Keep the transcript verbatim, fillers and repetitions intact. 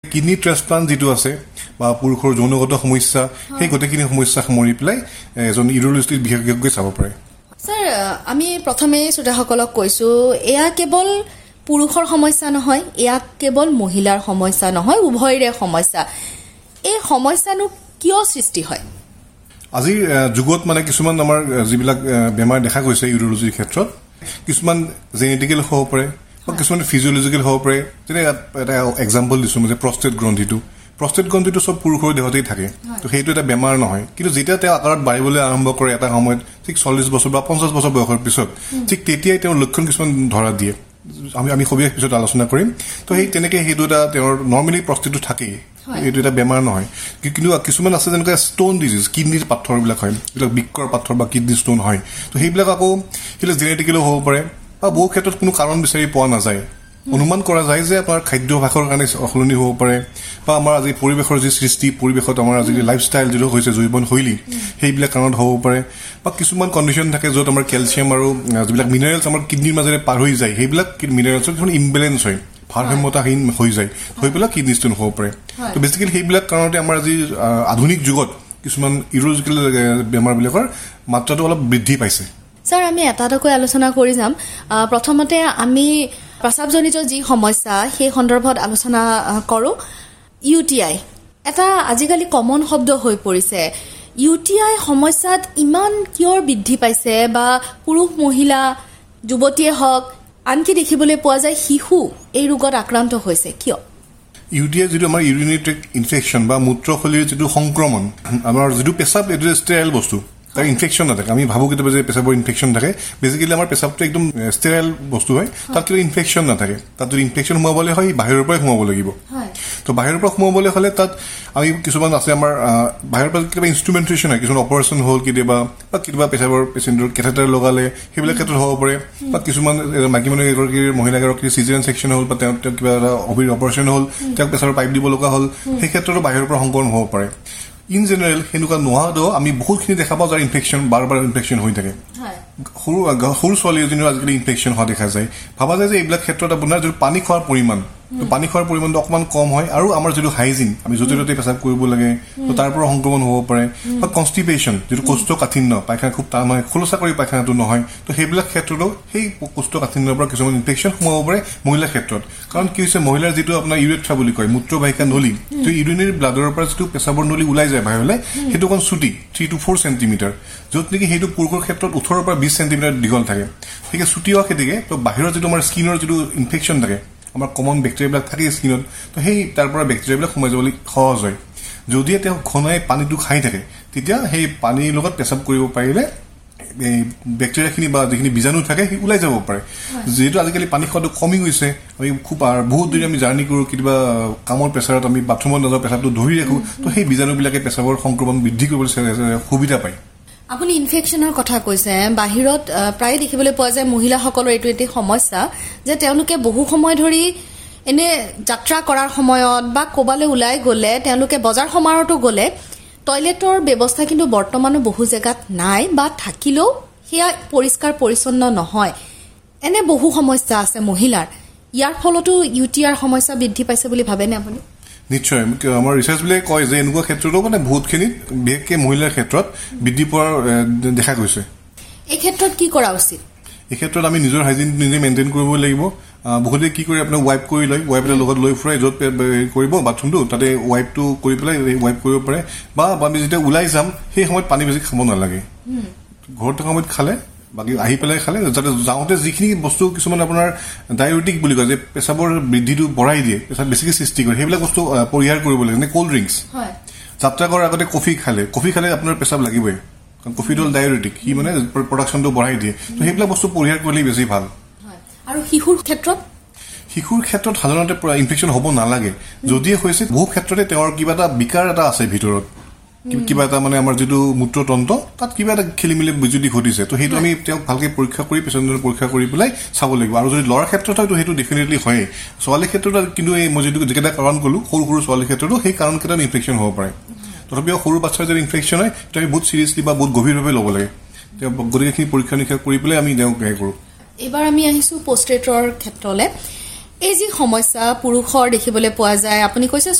kidney transplant যেটো আছে বা পুৰুষৰ যৌনগত সমস্যা সেই গোটেইখিনি সমস্যা সামৰি পেলাই এজন ইউৰোলজিষ্ট বিশেষজ্ঞই চাব পাৰে স্যাৰ আমি প্ৰথমে শ্ৰোতাসকলক কৈছো এয়া কেৱল পুৰুষৰ সমস্যা নহয় এয়া কেৱল মহিলাৰ সমস্যা নহয় উভয়ৰে সমস্যা এই সমস্যানো কিয় সৃষ্টি হয় আজিৰ যুগত মানে কিছুমান আমাৰ যিবিলাক বেমাৰ দেখা গৈছে ইউৰোলজিৰ ক্ষেত্ৰত কিছুমান জেনেটিক্যাল হ'ব পাৰে বা কিছুমান ফিজিওলজিক্যাল হ'ব পাৰে যেনে এটা এক্সাম্পল দিছো যে প্ৰস্টেট গ্ৰন্থিটো প্ৰস্টেট গ্ৰন্থিটো সব পুৰুষৰ দেহতেই থাকে তো সেইটো এটা বেমাৰ নহয় কিন্তু যেতিয়া তেওঁ আকাৰত বাঢ়িবলৈ আৰম্ভ কৰে এটা সময়ত ঠিক চল্লিশ বছৰ বা পঞ্চাশ বছৰ বয়সৰ পিছত ঠিক তেতিয়াই তেওঁৰ লক্ষণ কিছুমান ধৰা দিয়ে আমি আমি সবিশেষ পিছত আলোচনা কৰিম তো সেই তেনেকে সেইটো এটা তেওঁৰ নৰ্মেলি প্ৰস্টেটটো থাকেই এইটো এটা বেমাৰ নহয় কিন্তু কিছুমান আছে যেনেকৈ ষ্টোন ডিজিজ কিডনিৰ পাথৰবিলাক হয় এইবিলাক বিক্কৰ পাথৰ বা কিডনি ষ্টোন হয় তো সেইবিলাক আকৌ সেইবিলাক জেনেটিক্যালি হ'ব পাৰে বা বহু ক্ষেত্ৰত কোনো কাৰণ বিচাৰি পোৱা নাযায় অনুমান কৰা যায় যে আপোনাৰ খাদ্যাভ্যাসৰ কাৰণে সলনি হ'ব পাৰে বা আমাৰ আজি পৰিৱেশৰ যি সৃষ্টি পৰিৱেশত আমাৰ আজি লাইফষ্টাইল যিটো হৈছে জীৱন শৈলী সেইবিলাক কাৰণত হ'ব পাৰে বা কিছুমান কণ্ডিশ্যন থাকে য'ত আমাৰ কেলছিয়াম আৰু যিবিলাক মিনাৰেলছ আমাৰ কিডনিৰ মাজেৰে পাৰ হৈ যায় সেইবিলাক মিনাৰেলছৰ কিছুমান ইম্বেলেঞ্চ হয় ভাৰসাম্যতাহীন হৈ যায় হৈ পেলাই কিডনি ষ্টোন হ'ব পাৰে তো বেচিকেলি সেইবিলাক কাৰণতে আমাৰ আজি আধুনিক যুগত কিছুমান ইউৰোলজিকেল বেমাৰবিলাকৰ মাত্ৰাটো অলপ বৃদ্ধি পাইছে স্যাৰ আমি এটা এটাকৈ আলোচনা কৰি যাম প্ৰথমতে আমি প্ৰস্ৰাৱজনিত যি সমস্যা সেই সন্দৰ্ভত আলোচনা কৰো ইউটিআই এটা আজিকালি কমন শব্দ হৈ পৰিছে ইউটিআই সমস্যাত ইমান কিয় বৃদ্ধি পাইছে বা পুৰুষ মহিলা যুৱতীয়ে হওক আনকি দেখিবলৈ পোৱা যায় শিশু এই ৰোগত আক্ৰান্ত হৈছে কিয় ইউটিআই যেটো আমাৰ ইউৰিনাৰী ট্ৰেক্ট ইনফেকশন বা মূত্ৰথলীৰ যেটো সংক্ৰমণ আমাৰ যেটো পেছাব এটো ষ্টেৰাইল বস্তু তাৰ ইনফেকশন নাথাকে আমি ভাবো কেতিয়াবা যে পেছাবৰ ইনফেকশন থাকে বেসিক্যালি আমাৰ পেছাবটো একদম ষ্টেৰাইল বস্তু হয় তাত কোনো ইনফেকশন নাথাকে তাত যদি ইনফেকশন সোমাবলৈ হয় বাহিৰৰ পৰা সোমাব লাগিব তো বাহিৰৰ পৰা সোমাবলৈ হ'লে তাত আমি কিছুমান আছে আমাৰ বাহিৰৰ পৰা কিবা ইনষ্ট্ৰুমেন্টেশন হয় কিছুমান অপাৰেশ্যন হ'ল কেতিয়াবা বা কিবা পেছাবৰ পেচেণ্টৰ কেথেটাৰ লগালে সেইবিলাক ক্ষেত্ৰত হ'ব পাৰে বা কিছুমান মাইকী মানুহ এগৰাকীৰ মহিলা এগৰাকীৰ সিজাৰিয়ান সেকশন হ'ল বা তেওঁ কিবা অভিৰ অপাৰেশ্যন হ'ল তেওঁক পেছাবৰ পাইপ দিব লগা হ'ল সেই ক্ষেত্ৰতো বাহিৰৰ পৰা সংক্ৰমণ হ'ব পাৰে ইন জেনাৰেল হেনুকা নোহাদো আমি বহুতখিনি দেখা পাওঁ যাৰ ইনফেকশন বাৰ বাৰ ইনফেকশন হৈ থাকে সৰু সৰু ছোৱালী এজনীৰ আজিকালি ইনফেকশন হোৱা দেখা যায় ভাবা যায় যে এইবিলাক ক্ষেত্ৰত আপোনাৰ যদি পানী খোৱাৰ পৰিমাণ তো পানী খোৱাৰ পৰিমাণটো অকমান কম হয় আৰু আমাৰ যেটো হাইজিন আমি য'তে ত'তে পেছাব কৰিব লাগে তো তাৰ পৰা সংক্ৰমণ হ'ব পাৰে বা কনষ্টিপেশ্যন যেটো কোষ্ঠকাঠিন্য পায়খানা খুব টান হয় খোলসা কৰি পায়খানাটো নহয় তো সেইবিলাক ক্ষেত্ৰতো সেই কোষ্ঠকাঠিন্যৰ পৰা কিছুমান ইনফেকশন সোমাব পাৰে মহিলাৰ ক্ষেত্ৰত কাৰণ কি হৈছে মহিলাৰ যেটো আপোনাৰ ইউৰেথ্ৰা বুলি কয় মূত্ৰবাহিকা নলী তো ইউৰিনাৰী ব্লাডৰ পৰা যেটো পেছাবৰ নলী ওলাই যায় বাহিৰলৈ সেইটো কোন ছুটি থ্ৰী টু ফ'ৰ সেন্টিমিটাৰ য'ত নেকি সেইটো পুৰুষৰ ক্ষেত্ৰত ওঠৰৰ পৰা বিশ সেন্টিমিটাৰ দীঘল থাকে ঠিক আছে ছুটি হোৱা খেতিকে তো বাহিৰৰ যেটো আমাৰ স্কিনৰ যেটো ইনফেকশন থাকে আমাৰ কমন বেক্টেৰিয়াবিলাক থাকে স্কিনত তো সেই তাৰ পৰা বেক্টেৰিয়াবিলাক সোমাই যাবলৈ সহজ হয় যদি তেওঁ ঘনাই পানীটো খাই থাকে তেতিয়া সেই পানীৰ লগত পেছাব কৰিব পাৰিলে এই বেক্টেৰিয়াখিনি বা যিখিনি বীজাণু থাকে সেই ওলাই যাব পাৰে যেটো আজিকালি পানী খোৱাটো কমি গৈছে আমি খুব বহুত দিন আমি জাৰ্নি কৰো কিবা কামৰ প্ৰেছাৰত আমি বাথৰুমত নাযাওঁ পেছাবটো ধৰি ৰাখো তো সেই বীজাণুবিলাকে পেছাবৰ সংক্ৰমণ বৃদ্ধি কৰিবলৈ সুবিধা পায় আপুনি ইনফেকশনৰ কথা কৈছে বাহিৰত প্ৰায় দেখিবলৈ পোৱা যায় মহিলাসকলৰ এইটো এটি সমস্যা যে তেওঁলোকে বহু সময় ধৰি এনে যাত্ৰা কৰাৰ সময়ত বা কোবালে ওলাই গলে তেওঁলোকে বজাৰ সমাৰতো গলে টয়লেটৰ ব্যৱস্থা কিন্তু বৰ্তমানো বহু জায়গাত নাই বা থাকিলেও হেয়া পৰিষ্কাৰ পৰিচ্ছন্ন নহয় এনে বহু সমস্যা আছে মহিলাৰ ইয়াৰ ফলতো ইউটিআৰ সমস্যা বৃদ্ধি পাইছে বুলি ভাবেনে আপুনি নিশ্চয় আমাৰ ৰিচাৰ্চবিলাকে কয় যে এনেকুৱা ক্ষেত্ৰতো মানে বহুতখিনি বিশেষকৈ মহিলাৰ ক্ষেত্ৰত বৃদ্ধি পোৱাৰ দেখা গৈছে এই ক্ষেত্ৰত কি কৰা উচিত এই ক্ষেত্ৰত আমি নিজৰ হাইজিন নিজে মেইনটেইন কৰিব লাগিব বহুতে কি কৰে আপোনাৰ ৱাইপ কৰি লয় ৱাইপ এটা লগত লৈ ফুৰাই য'ত কৰিব বাথৰুমটো তাতে ৱাইপটো কৰি পেলাই ৱাইপ কৰিব পাৰে বা আমি যেতিয়া ওলাই যাম সেই সময়ত পানী বেছি খাব নালাগে ঘৰত থকা সময়ত খালে বাকি আহি পেলাই খালে যাতে যাওঁতে যিখিনি বস্তু কিছুমান আপোনাৰ ডায়ুৰেটিক বুলি কয় যে পেছাবৰ বৃদ্ধিটো বঢ়াই দিয়ে পেছাব বেছিকৈ সৃষ্টি কৰে সেইবিলাক বস্তু পৰিহাৰ কৰিব লাগে যেনে ক'ল্ড ড্ৰিংকছ যাত্ৰা কৰাৰ আগতে কফি খালে কফি খালে আপোনাৰ পেছাব লাগিবই কাৰণ কফিটো ডায়ুৰেটিক সি মানে প্ৰডাকশ্যনটো বঢ়াই দিয়ে তো সেইবিলাক বস্তু পৰিহাৰ কৰিলে বেছি ভাল আৰু শিশুৰ ক্ষেত্ৰত শিশুৰ ক্ষেত্ৰত সাধাৰণতে ইনফেকশ্যন হ'ব নালাগে যদিহে হৈছে বহু ক্ষেত্ৰতে তেওঁৰ কিবা এটা বিকাৰ এটা আছে ভিতৰত কিবা এটা মানে আমাৰ যেটো মূত্ৰতন্ত্ৰ তাত কিবা এটা খেলিমেলি যদি ঘটিছে তো সেইটো আমি তেওঁক ভালকে পৰীক্ষা কৰি পেচেণ্টৰ পৰীক্ষা কৰি পেলাই চাব লাগিব আৰু যদি ল'ৰাৰ ক্ষেত্ৰত হয় তো সেইটো ডেফিনেটলি হয় ছোৱালীৰ ক্ষেত্ৰত কিন্তু এই মই যেটো যেটা কাৰণ কলো সৰু সৰু ছোৱালীৰ ক্ষেত্ৰতো সেই কাৰণ কেইটা ইনফেকশ্যন হ'ব পাৰে তথাপিও সৰু বাচ্চাৰ যদি ইনফেকশ্যন হয় তো আমি বহুত চিৰিয়াছলি বা বহুত গভীৰভাৱে ল'ব লাগে তেওঁ গতিকেখিনি পৰীক্ষা নিৰীক্ষা কৰি পেলাই আমি তেওঁক হেৰি কৰোঁ এবাৰ আমি আহিছো পোষ্ট্ৰেটৰ ক্ষেত্ৰলে এই যি সমস্যা পুৰুষৰ দেখিবলৈ পোৱা যায় আপুনি কৈছে